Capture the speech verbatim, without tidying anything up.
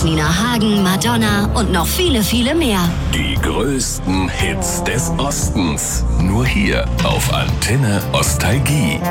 mit Nina Hagen, Madonna und noch viele, viele mehr. Die größten Hits des Ostens. Nur hier auf Antenne Ostalgie.